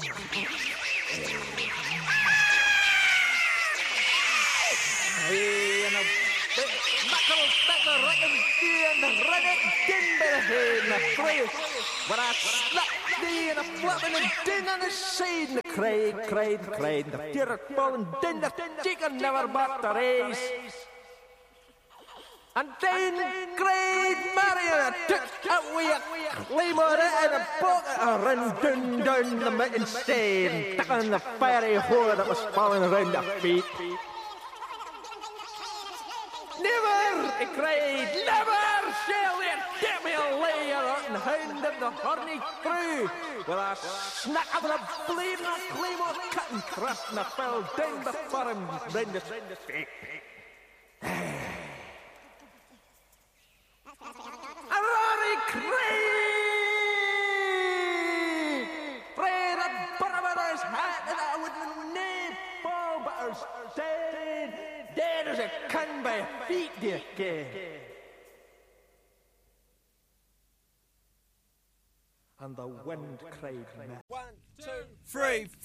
But I slapped thee and a flapping and din on the side and the cried, the tear falling din the chicken never back to race. And then cried Marion took away a claymore and a bucket and ran down the mountain stair, stuck on the fiery whore that was falling around her feet. Never, he cried, never shall there get me a layer and hound of the horny crew. With a snack of the blade and a claymore cut and thrust and I fell down before him round the stake. A roaring cry! Pray the barber's hat and I wouldn't name fall, but her dead as a can by feet, dear kid. And the wind cried, 1, 2, 3, 4.